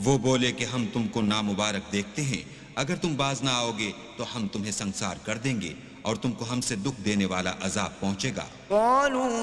वो बोले कि हम तुमको नामुबारक देखते हैं, अगर तुम बाज ना आओगे तो हम तुम्हें संसार कर देंगे और तुमको हमसे दुख देने वाला अजाब पहुंचेगा।